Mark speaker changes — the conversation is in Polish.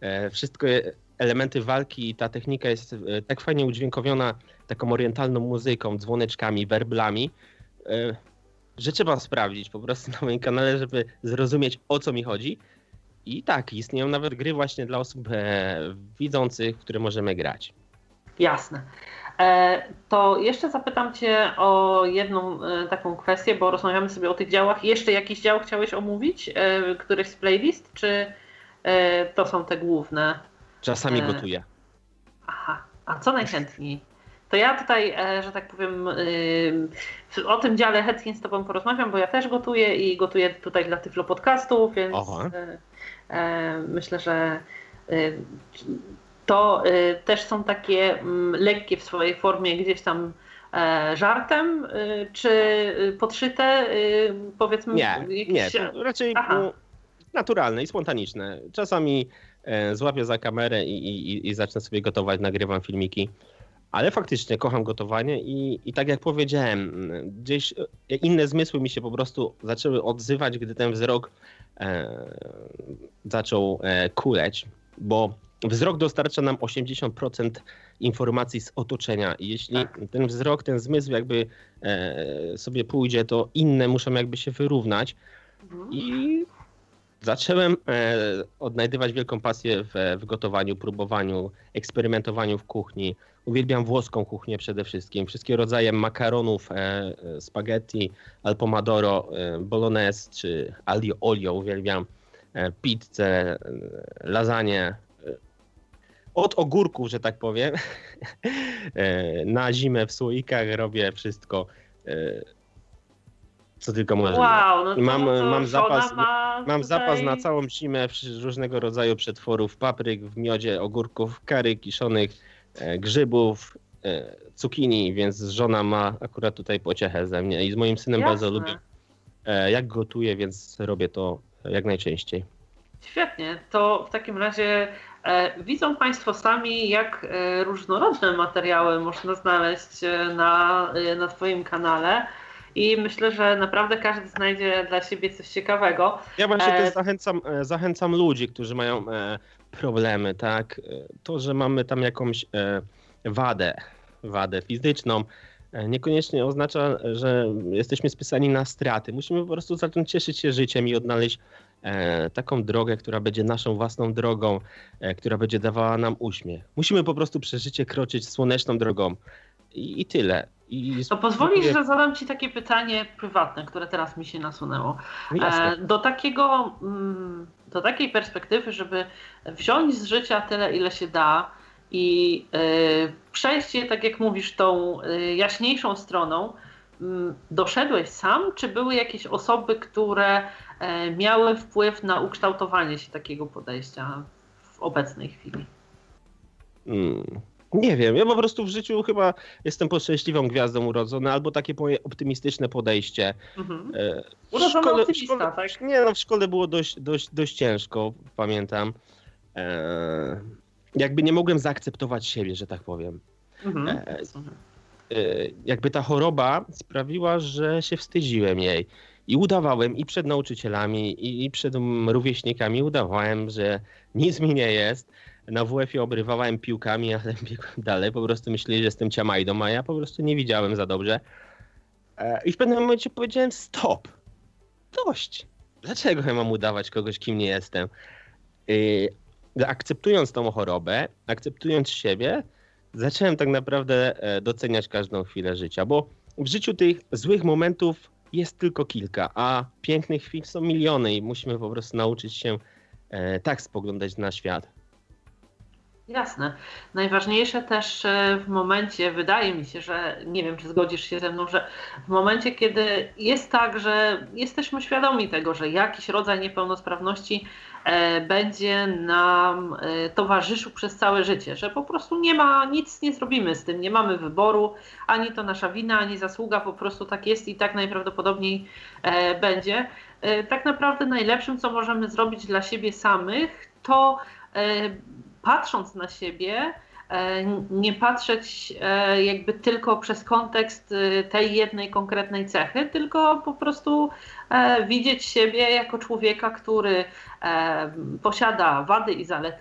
Speaker 1: Wszystko, elementy walki i ta technika jest tak fajnie udźwiękowiona taką orientalną muzyką, dzwoneczkami, werblami, że trzeba sprawdzić po prostu na moim kanale, żeby zrozumieć, o co mi chodzi. I tak, istnieją nawet gry właśnie dla osób widzących, w które możemy grać.
Speaker 2: Jasne. To jeszcze zapytam Cię o jedną taką kwestię, bo rozmawiamy sobie o tych działach. Jeszcze jakiś dział chciałeś omówić? Któryś z playlist, czy to są te główne?
Speaker 1: Czasami gotuję.
Speaker 2: Aha, a co najchętniej? To ja tutaj, że tak powiem, o tym dziale chętnie z Tobą porozmawiam, bo ja też gotuję i gotuję tutaj dla Tyflo Podcastu, więc myślę, że to też są takie lekkie w swojej formie gdzieś tam żartem, czy podszyte, powiedzmy?
Speaker 1: Nie, to raczej naturalne i spontaniczne. Czasami złapię za kamerę i zacznę sobie gotować, nagrywam filmiki. Ale faktycznie kocham gotowanie i tak jak powiedziałem, gdzieś inne zmysły mi się po prostu zaczęły odzywać, gdy ten wzrok zaczął kuleć, bo wzrok dostarcza nam 80% informacji z otoczenia i jeśli ten wzrok, ten zmysł jakby sobie pójdzie, to inne muszą jakby się wyrównać i zacząłem odnajdywać wielką pasję w gotowaniu, próbowaniu, eksperymentowaniu w kuchni. Uwielbiam włoską kuchnię przede wszystkim. Wszystkie rodzaje makaronów, spaghetti, al pomodoro, bolognese czy aglio olio uwielbiam. Pizzę, lasagne. Od ogórków, że tak powiem, na zimę w słoikach robię wszystko, co tylko możliwe.
Speaker 2: Wow, no to,
Speaker 1: mam zapas na całą zimę różnego rodzaju przetworów, papryk w miodzie, ogórków, kary kiszonych, grzybów, cukinii, więc żona ma akurat tutaj pociechę ze mnie i z moim synem bardzo lubię, jak gotuję, więc robię to jak najczęściej.
Speaker 2: Świetnie, to w takim razie widzą Państwo sami, jak różnorodne materiały można znaleźć na Twoim kanale. I myślę, że naprawdę każdy znajdzie dla siebie coś ciekawego.
Speaker 1: Ja właśnie też zachęcam ludzi, którzy mają problemy, tak? To, że mamy tam jakąś wadę fizyczną, niekoniecznie oznacza, że jesteśmy spisani na straty. Musimy po prostu zacząć cieszyć się życiem i odnaleźć taką drogę, która będzie naszą własną drogą, która będzie dawała nam uśmiech. Musimy po prostu przez życie kroczyć słoneczną drogą i tyle.
Speaker 2: To pozwolisz, że zadam Ci takie pytanie prywatne, które teraz mi się nasunęło. Do takiej perspektywy, żeby wziąć z życia tyle, ile się da i przejść je, tak jak mówisz, tą jaśniejszą stroną, doszedłeś sam, czy były jakieś osoby, które miały wpływ na ukształtowanie się takiego podejścia w obecnej chwili?
Speaker 1: Nie wiem, ja po prostu w życiu chyba jestem pod szczęśliwą gwiazdą urodzony, albo takie moje optymistyczne podejście.
Speaker 2: Urodzony optymista, tak?
Speaker 1: Nie, no w szkole było dość ciężko, pamiętam. Jakby nie mogłem zaakceptować siebie, że tak powiem. Jakby ta choroba sprawiła, że się wstydziłem jej. I udawałem i przed nauczycielami, i przed rówieśnikami udawałem, że nic mi nie jest. Na WF-ie obrywałem piłkami, ale biegłem dalej. Po prostu myśleli, że jestem ciamajdą, a ja po prostu nie widziałem za dobrze. I w pewnym momencie powiedziałem stop. Dość. Dlaczego ja mam udawać kogoś, kim nie jestem? Akceptując tą chorobę, akceptując siebie, zacząłem tak naprawdę doceniać każdą chwilę życia, bo w życiu tych złych momentów jest tylko kilka, a pięknych chwil są miliony i musimy po prostu nauczyć się tak spoglądać na świat.
Speaker 2: Jasne. Najważniejsze też w momencie, wydaje mi się, że nie wiem, czy zgodzisz się ze mną, że w momencie, kiedy jest tak, że jesteśmy świadomi tego, że jakiś rodzaj niepełnosprawności będzie nam towarzyszył przez całe życie, że po prostu nic nie zrobimy z tym, nie mamy wyboru, ani to nasza wina, ani zasługa, po prostu tak jest i tak najprawdopodobniej będzie. Tak naprawdę najlepszym, co możemy zrobić dla siebie samych, to patrząc na siebie, nie patrzeć jakby tylko przez kontekst tej jednej konkretnej cechy, tylko po prostu widzieć siebie jako człowieka, który posiada wady i zalety